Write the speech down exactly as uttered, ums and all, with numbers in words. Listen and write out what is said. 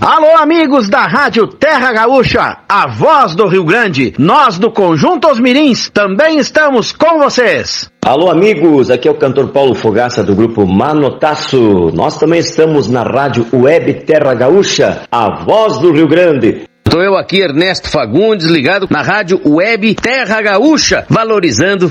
Alô, amigos da Rádio Terra Gaúcha, a voz do Rio Grande. Nós do Conjunto Os Mirins também estamos com vocês. Alô, amigos, aqui é o cantor Paulo Fogaça do grupo Manotaço. Nós também estamos na Rádio Web Terra Gaúcha, a voz do Rio Grande. Estou eu aqui, Ernesto Fagundes, ligado na Rádio Web Terra Gaúcha, valorizando